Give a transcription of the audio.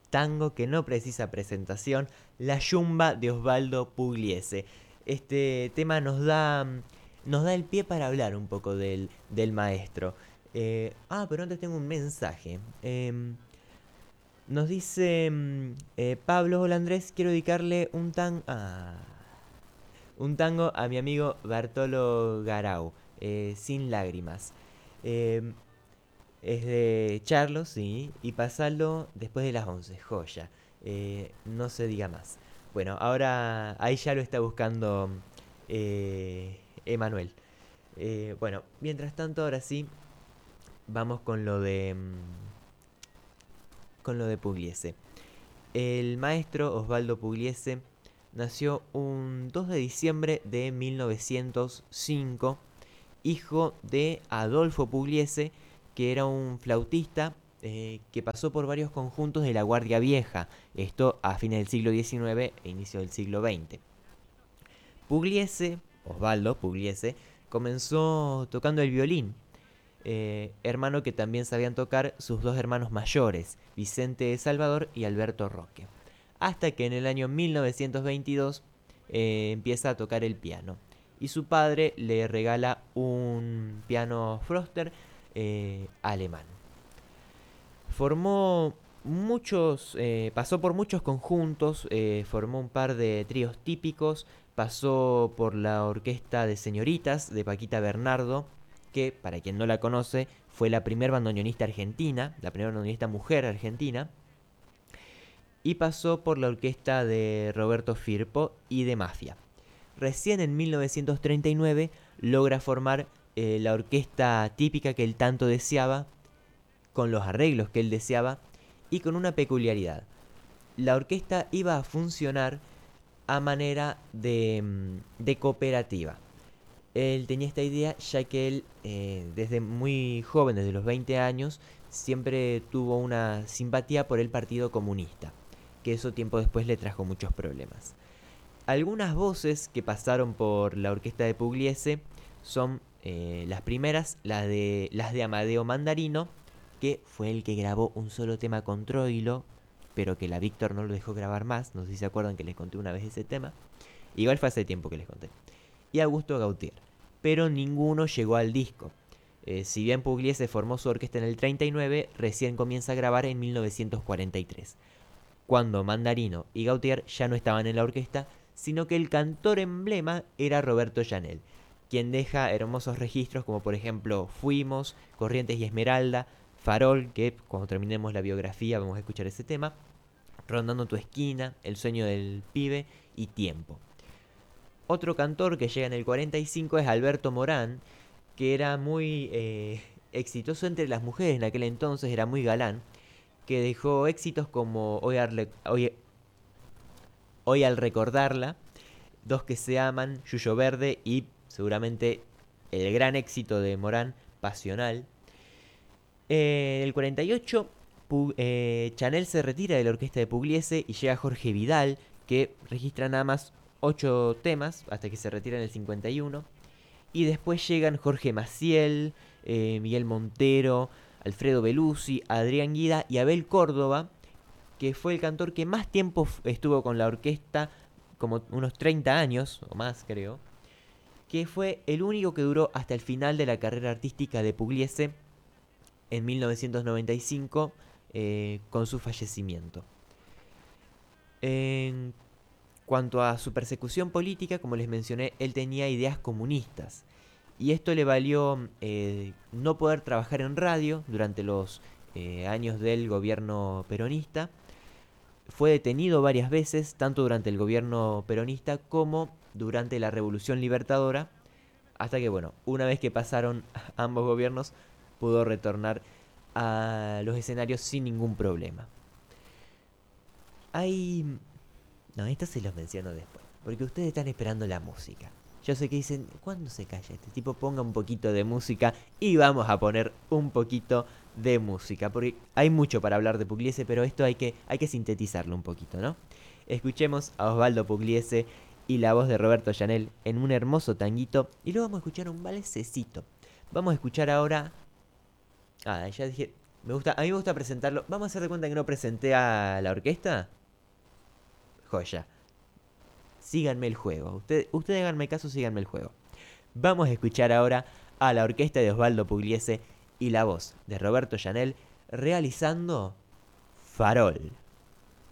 tango que no precisa presentación, La Yumba de Osvaldo Pugliese. Este tema nos da el pie para hablar un poco del maestro. Pero antes tengo un mensaje. Nos dice Pablo, hola Andrés, quiero dedicarle un tango a mi amigo Bartolo Garau, Sin Lágrimas. Eh, es de Charlos, sí, y pasarlo después de las 11, joya. No se diga más. Bueno, ahora ahí ya lo está buscando Emanuel. Bueno, mientras tanto, ahora sí, vamos con lo de Pugliese. El maestro Osvaldo Pugliese nació un 2 de diciembre de 1905, hijo de Adolfo Pugliese, que era un flautista que pasó por varios conjuntos de la Guardia Vieja, esto a fines del siglo XIX e inicio del siglo XX. Pugliese, Osvaldo Pugliese, comenzó tocando el violín, hermano que también sabían tocar sus dos hermanos mayores, Vicente Salvador y Alberto Roque. Hasta que en el año 1922 empieza a tocar el piano. Y su padre le regala un piano Froster alemán. Formó pasó por muchos conjuntos, formó un par de tríos típicos, pasó por la orquesta de señoritas de Paquita Bernardo, que para quien no la conoce fue la primera bandoneonista argentina, la primera bandoneonista mujer argentina, y pasó por la orquesta de Roberto Firpo y de Mafia. Recién en 1939 logra formar la orquesta típica que él tanto deseaba, con los arreglos que él deseaba y con una peculiaridad. La orquesta iba a funcionar a manera de cooperativa. Él tenía esta idea ya que él desde muy joven, desde los 20 años, siempre tuvo una simpatía por el Partido Comunista, que eso tiempo después le trajo muchos problemas. Algunas voces que pasaron por la orquesta de Pugliese son las primeras, las de Amadeo Mandarino, que fue el que grabó un solo tema con Troilo, pero que la Víctor no lo dejó grabar más. No sé si se acuerdan que les conté una vez ese tema. Igual fue hace tiempo que les conté. Y Augusto Gautier. Pero ninguno llegó al disco. Si bien Pugliese formó su orquesta en el 39, recién comienza a grabar en 1943, cuando Mandarino y Gautier ya no estaban en la orquesta, sino que el cantor emblema era Roberto Llanel, quien deja hermosos registros como por ejemplo Fuimos, Corrientes y Esmeralda, Farol, que cuando terminemos la biografía vamos a escuchar ese tema, Rondando tu esquina, El sueño del pibe y Tiempo. Otro cantor que llega en el 45 es Alberto Morán, que era muy exitoso entre las mujeres en aquel entonces, era muy galán, que dejó éxitos como Hoy al recordarla, Dos que se aman, Yuyo Verde y seguramente el gran éxito de Morán, Pasional. En el 48, Chanel se retira de la orquesta de Pugliese y llega Jorge Vidal, que registra nada más 8 temas hasta que se retira en el 51. Y después llegan Jorge Maciel, Miguel Montero, Alfredo Belusi, Adrián Guida y Abel Córdoba, que fue el cantor que más tiempo estuvo con la orquesta, como unos 30 años o más creo, que fue el único que duró hasta el final de la carrera artística de Pugliese en 1995 con su fallecimiento. En cuanto a su persecución política, como les mencioné, él tenía ideas comunistas. Y esto le valió no poder trabajar en radio durante los años del gobierno peronista. Fue detenido varias veces, tanto durante el gobierno peronista como durante la Revolución Libertadora, hasta que, bueno, una vez que pasaron ambos gobiernos, pudo retornar a los escenarios sin ningún problema. Hay... No, esto se los menciono después, porque ustedes están esperando la música. Yo sé que dicen, ¿cuándo se calla este tipo? Ponga un poquito de música y vamos a poner un poquito de música, porque hay mucho para hablar de Pugliese, pero esto hay que sintetizarlo un poquito, ¿no? Escuchemos a Osvaldo Pugliese y la voz de Roberto Llanel en un hermoso tanguito y luego vamos a escuchar un valsecito. Vamos a escuchar ahora... ya dije... A mí me gusta presentarlo. Vamos a hacer de cuenta que no presenté a la orquesta. Joya. Síganme el juego. Ustedes háganme caso, síganme el juego. Vamos a escuchar ahora a la orquesta de Osvaldo Pugliese y la voz de Roberto Llanel realizando Farol.